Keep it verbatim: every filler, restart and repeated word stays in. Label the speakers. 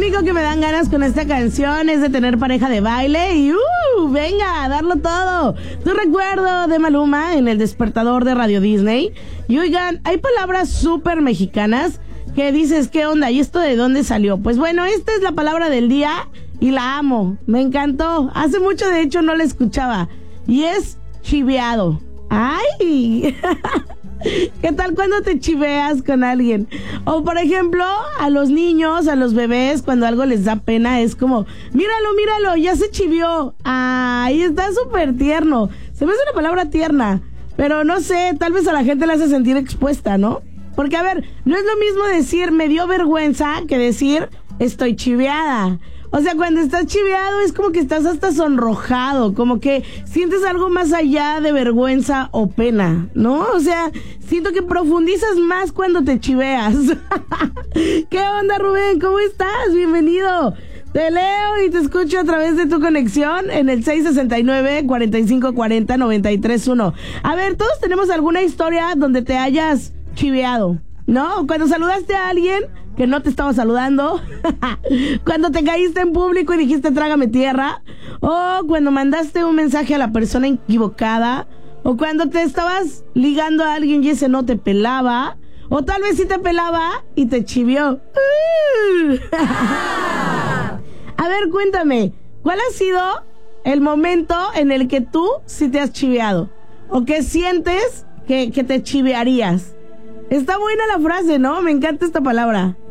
Speaker 1: único que me dan ganas con esta canción es de tener pareja de baile y uh, venga, a darlo todo. Tu recuerdo de Maluma en El Despertador de Radio Disney. Y oigan, hay palabras súper mexicanas que dices, ¿qué onda? ¿Y esto de dónde salió? Pues bueno, esta es la palabra del día y la amo. Me encantó. Hace mucho, de hecho, no la escuchaba. Y es chiveado. ¡Ay! ¿Qué tal cuando te chiveas con alguien? O por ejemplo, a los niños, a los bebés, cuando algo les da pena, es como, míralo, míralo, ya se chivió. Ay, está súper tierno. Se me hace una palabra tierna, pero no sé, tal vez a la gente le hace sentir expuesta, ¿no? Porque a ver, no es lo mismo decir me dio vergüenza que decir estoy chiveada. O sea, cuando estás chiveado es como que estás hasta sonrojado, como que sientes algo más allá de vergüenza o pena, ¿no? O sea, siento que profundizas más cuando te chiveas. ¿Qué onda, Rubén? ¿Cómo estás? Bienvenido. Te leo y te escucho a través de tu conexión en el seis sesenta y nueve, cuarenta y cinco cuarenta, noventa y tres uno. A ver, todos tenemos alguna historia donde te hayas chiveado, ¿no? Cuando saludaste a alguien que no te estaba saludando, cuando te caíste en público y dijiste trágame tierra, o cuando mandaste un mensaje a la persona equivocada, o cuando te estabas ligando a alguien y ese no te pelaba, o tal vez sí te pelaba y te chivió. A ver, cuéntame, ¿cuál ha sido el momento en el que tú sí te has chiveado? ¿O que sientes que, que te chivearías? Está buena la frase, ¿no? Me encanta esta palabra.